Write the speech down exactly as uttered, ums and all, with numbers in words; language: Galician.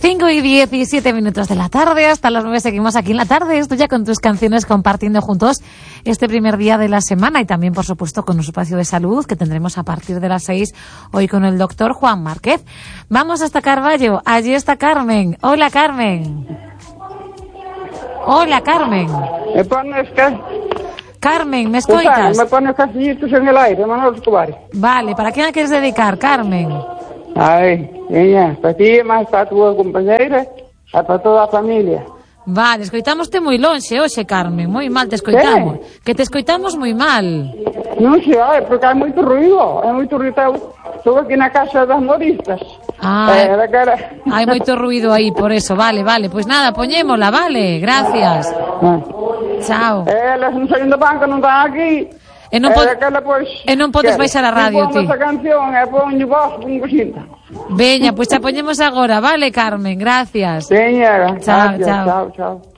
cinco y diecisiete minutos de la tarde, hasta las nueve seguimos aquí en la tarde. Estoy ya con tus canciones, compartiendo juntos este primer día de la semana y también, por supuesto, con un espacio de salud que tendremos a partir de las seis hoy con el doctor Juan Márquez. Vamos hasta Carballo, allí está Carmen. Hola, Carmen. Hola, Carmen. ¿Me pones que... Carmen, ¿me escuchas? Me pones casillitos en el aire, Manuel Escobar. Vale, ¿para quién la quieres dedicar, Carmen? Ai, niña, para ti, máis para a túa compañeira e para toda a familia. Vale, escoitámoste moi lonxe hoxe, Carmen, moi mal te escoitamos. ¿Qué? Que te escoitamos moi mal. Non sei, ai, porque hai moito ruido, hai moito ruido. Estou aquí na casa das moristas. Ah, eh, cara... hai moito ruido aí, por eso, vale, vale. Pois pues nada, poñémola, vale, gracias. Ah. Chao. Eh, elas non saín do banco, non están aquí. E non, pod... eh, pois, e non podes baixar a radio, ti. Pongo esa canción e pongo vos un cosita. Veña, pois pues xa poñemos agora, vale, Carmen, gracias. Veña, chao, gracias, chao. chao, chao.